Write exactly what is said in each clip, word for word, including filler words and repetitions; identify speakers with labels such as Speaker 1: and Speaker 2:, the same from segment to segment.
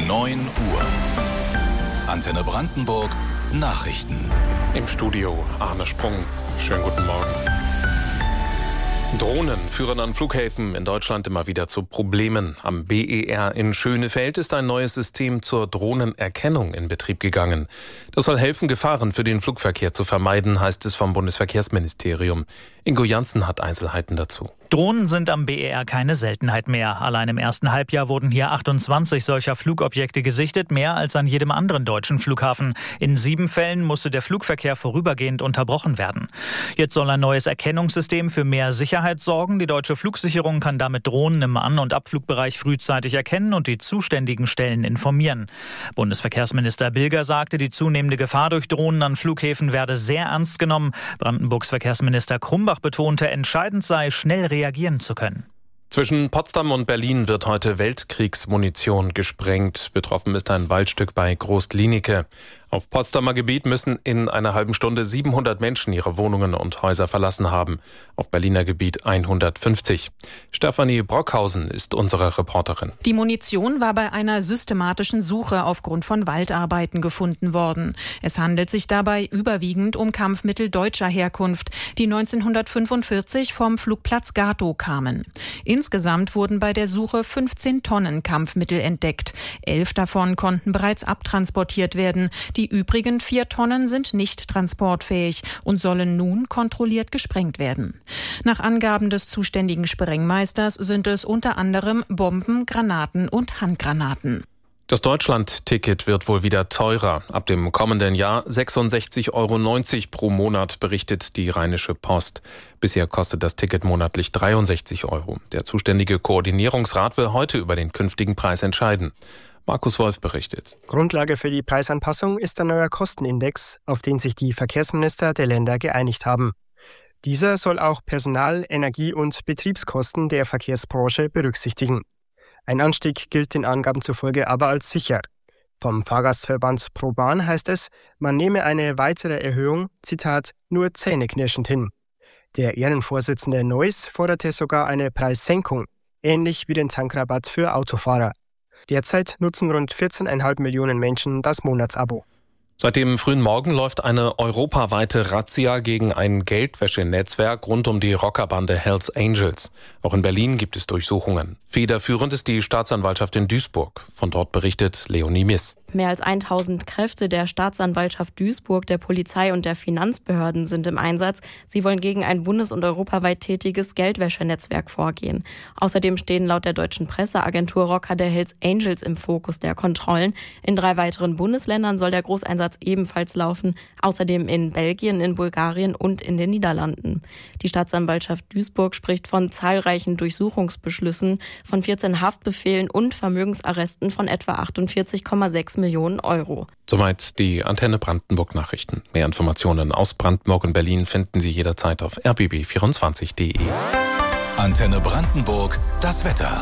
Speaker 1: neun Uhr. Antenne Brandenburg Nachrichten.
Speaker 2: Im Studio Arne Sprung. Schönen guten Morgen. Drohnen führen an Flughäfen in Deutschland immer wieder zu Problemen. Am B E R in Schönefeld ist ein neues System zur Drohnenerkennung in Betrieb gegangen. Das soll helfen, Gefahren für den Flugverkehr zu vermeiden, heißt es vom Bundesverkehrsministerium. Ingo Janssen hat Einzelheiten dazu.
Speaker 3: Drohnen sind am B E R keine Seltenheit mehr. Allein im ersten Halbjahr wurden hier achtundzwanzig solcher Flugobjekte gesichtet, mehr als an jedem anderen deutschen Flughafen. In sieben Fällen musste der Flugverkehr vorübergehend unterbrochen werden. Jetzt soll ein neues Erkennungssystem für mehr Sicherheit sorgen. Die deutsche Flugsicherung kann damit Drohnen im An- und Abflugbereich frühzeitig erkennen und die zuständigen Stellen informieren. Bundesverkehrsminister Bilger sagte, die zunehmende Gefahr durch Drohnen an Flughäfen werde sehr ernst genommen. Brandenburgs Verkehrsminister Krumbach betonte, entscheidend sei, schnell reagieren zu können.
Speaker 2: Zwischen Potsdam und Berlin wird heute Weltkriegsmunition gesprengt. Betroffen ist ein Waldstück bei Groß-Glienicke. Auf Potsdamer Gebiet müssen in einer halben Stunde siebenhundert Menschen ihre Wohnungen und Häuser verlassen haben. Auf Berliner Gebiet hundertfünfzig. Stefanie Brockhausen ist unsere Reporterin.
Speaker 4: Die Munition war bei einer systematischen Suche aufgrund von Waldarbeiten gefunden worden. Es handelt sich dabei überwiegend um Kampfmittel deutscher Herkunft, die neunzehnhundertfünfundvierzig vom Flugplatz Gatow kamen. Insgesamt wurden bei der Suche fünfzehn Tonnen Kampfmittel entdeckt. Elf davon konnten bereits abtransportiert werden. Die übrigen vier Tonnen sind nicht transportfähig und sollen nun kontrolliert gesprengt werden. Nach Angaben des zuständigen Sprengmeisters sind es unter anderem Bomben, Granaten und Handgranaten.
Speaker 2: Das Deutschland-Ticket wird wohl wieder teurer. Ab dem kommenden Jahr sechsundsechzig Euro neunzig pro Monat, berichtet die Rheinische Post. Bisher kostet das Ticket monatlich dreiundsechzig Euro. Der zuständige Koordinierungsrat will heute über den künftigen Preis entscheiden. Markus Wolf berichtet.
Speaker 5: Grundlage für die Preisanpassung ist ein neuer Kostenindex, auf den sich die Verkehrsminister der Länder geeinigt haben. Dieser soll auch Personal-, Energie- und Betriebskosten der Verkehrsbranche berücksichtigen. Ein Anstieg gilt den Angaben zufolge aber als sicher. Vom Fahrgastverband ProBahn heißt es, man nehme eine weitere Erhöhung, Zitat, nur zähneknirschend hin. Der Ehrenvorsitzende Neuss forderte sogar eine Preissenkung, ähnlich wie den Tankrabatt für Autofahrer. Derzeit nutzen rund vierzehn Komma fünf Millionen Menschen das Monatsabo.
Speaker 2: Seit dem frühen Morgen läuft eine europaweite Razzia gegen ein Geldwäschenetzwerk rund um die Rockerbande Hells Angels. Auch in Berlin gibt es Durchsuchungen. Federführend ist die Staatsanwaltschaft in Duisburg. Von dort berichtet Leonie Miss.
Speaker 6: Mehr als tausend Kräfte der Staatsanwaltschaft Duisburg, der Polizei und der Finanzbehörden sind im Einsatz. Sie wollen gegen ein bundes- und europaweit tätiges Geldwäschenetzwerk vorgehen. Außerdem stehen laut der deutschen Presseagentur Rocker der Hells Angels im Fokus der Kontrollen. In drei weiteren Bundesländern soll der Großeinsatz ebenfalls laufen. Außerdem in Belgien, in Bulgarien und in den Niederlanden. Die Staatsanwaltschaft Duisburg spricht von zahlreichen Durchsuchungsbeschlüssen, von vierzehn Haftbefehlen und Vermögensarresten von etwa achtundvierzig Komma sechs Millionen Euro.
Speaker 2: Soweit die Antenne Brandenburg Nachrichten. Mehr Informationen aus Brandenburg und Berlin finden Sie jederzeit auf r b b vierundzwanzig punkt d e.
Speaker 1: Antenne Brandenburg, das Wetter.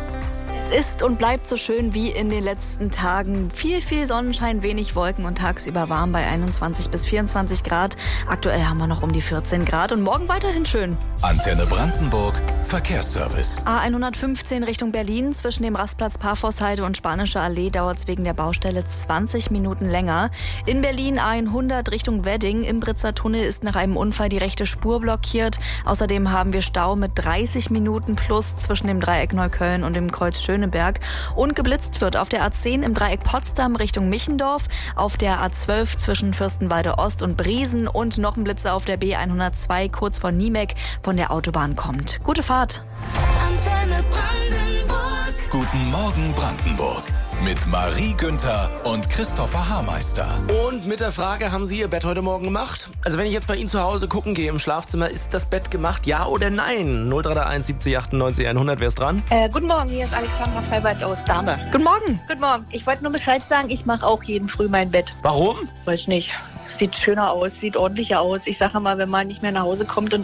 Speaker 7: Es ist und bleibt so schön wie in den letzten Tagen. Viel, viel Sonnenschein, wenig Wolken und tagsüber warm bei einundzwanzig bis vierundzwanzig Grad. Aktuell haben wir noch um die vierzehn Grad und morgen weiterhin schön.
Speaker 1: Antenne Brandenburg, Verkehrsservice.
Speaker 7: A hundertfünfzehn Richtung Berlin. Zwischen dem Rastplatz Paphos-Heide und Spanische Allee dauert es wegen der Baustelle zwanzig Minuten länger. In Berlin A hundert Richtung Wedding. Im Britzer Tunnel ist nach einem Unfall die rechte Spur blockiert. Außerdem haben wir Stau mit dreißig Minuten plus zwischen dem Dreieck Neukölln und dem Kreuz Schöneberg. Und geblitzt wird auf der A zehn im Dreieck Potsdam Richtung Michendorf, auf der A zwölf zwischen Fürstenwalde Ost und Briesen und noch ein Blitzer auf der B hundertzwei kurz vor Niemek von der Autobahn kommt. Gute Fahrt!
Speaker 1: Antenne Brandenburg. Guten Morgen Brandenburg. Mit Marie Günther und Christopher Haarmeister.
Speaker 8: Und mit der Frage, haben Sie Ihr Bett heute Morgen gemacht? Also wenn ich jetzt bei Ihnen zu Hause gucken gehe im Schlafzimmer, ist das Bett gemacht, ja oder nein? null drei drei eins siebzig achtundneunzig hundert, wer ist dran?
Speaker 9: Äh, guten Morgen, hier ist Alexandra Freibert aus Dahme.
Speaker 7: Guten Morgen.
Speaker 9: Guten Morgen. Ich wollte nur Bescheid sagen, ich mache auch jeden Früh mein Bett.
Speaker 8: Warum?
Speaker 9: Weiß nicht. Sieht schöner aus, sieht ordentlicher aus. Ich sage mal, wenn man nicht mehr nach Hause kommt und